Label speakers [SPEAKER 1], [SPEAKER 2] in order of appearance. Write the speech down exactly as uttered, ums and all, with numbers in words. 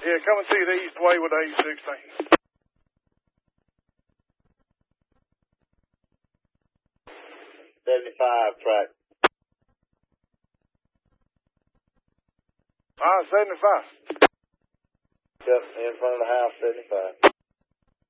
[SPEAKER 1] Yeah, come and see the east way with A sixteen.
[SPEAKER 2] seventy-five track.
[SPEAKER 1] Ah, seventy-five.
[SPEAKER 2] Yep, in front of the house, seventy-five.